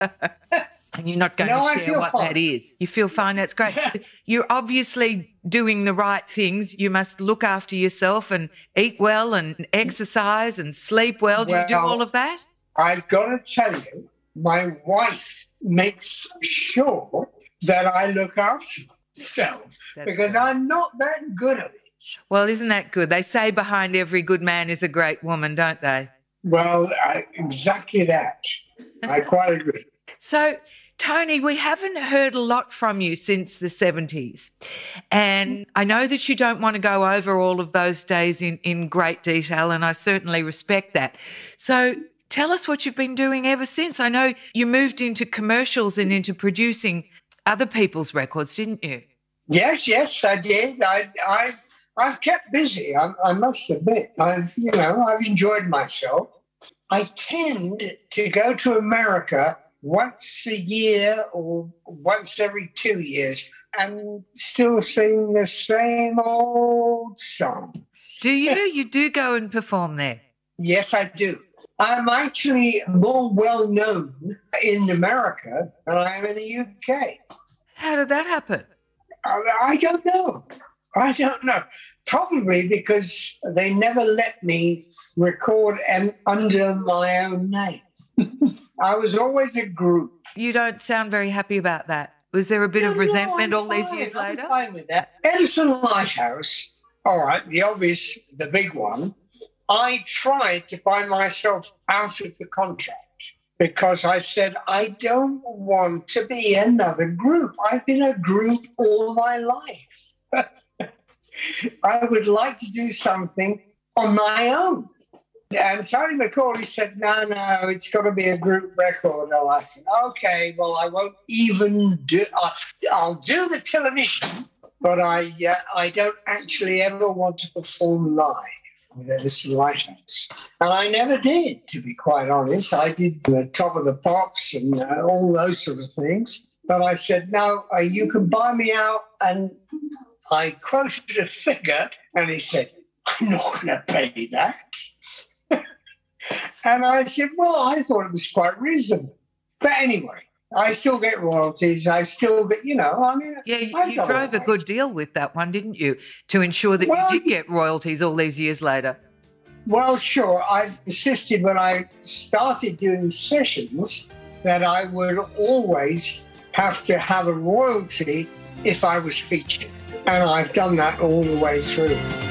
And you're not going No, I to share feel what fine. that is. You feel fine. That's great. You're obviously doing the right things. You must look after yourself and eat well and exercise and sleep well. Do you do all of that? I've got to tell you, my wife makes sure that I look after myself because great. I'm not that good at it. Well, isn't that good? They say behind every good man is a great woman, don't they? Well, exactly that. I quite agree. So, Tony, we haven't heard a lot from you since the 70s. And I know that you don't want to go over all of those days in great detail, and I certainly respect that. So tell us what you've been doing ever since. I know you moved into commercials and into producing other people's records, didn't you? Yes, I did. I've kept busy. I must admit. I've enjoyed myself. I tend to go to America once a year or once every 2 years and still sing the same old songs. Do you? You do go and perform there? Yes, I do. I'm actually more well known in America than I am in the UK. How did that happen? I don't know. Probably because they never let me record under my own name. I was always a group. You don't sound very happy about that. Was there a bit of resentment all these years later? I'm fine with that. Edison Lighthouse, all right, the big one, I tried to buy myself out of the contract because I said, I don't want to be another group. I've been a group all my life. I would like to do something on my own. And Tony McCauley said, no, it's got to be a group record. And I said, okay, well, I won't even do, I'll do the television, but I don't actually ever want to perform live with Edison Lighthouse. And I never did, to be quite honest. I did the Top of the Pops and all those sort of things. But I said, no, you can buy me out. And I quoted a figure, and he said, I'm not going to pay that. And I said, well, I thought it was quite reasonable. But anyway, I still get royalties. I still get, Yeah, you drove a good deal with that one, didn't you? To ensure that you did get royalties all these years later. Well, sure. I've insisted when I started doing sessions that I would always have to have a royalty if I was featured. And I've done that all the way through.